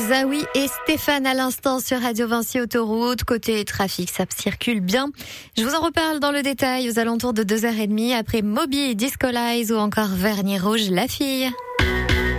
Zawi et Stéphane à l'instant sur Radio Vinci Autoroute. Côté trafic, ça circule bien. Je vous en reparle dans le détail aux alentours de 2h30 après Moby, Disco Lies ou encore Vernis Rouge, la fille.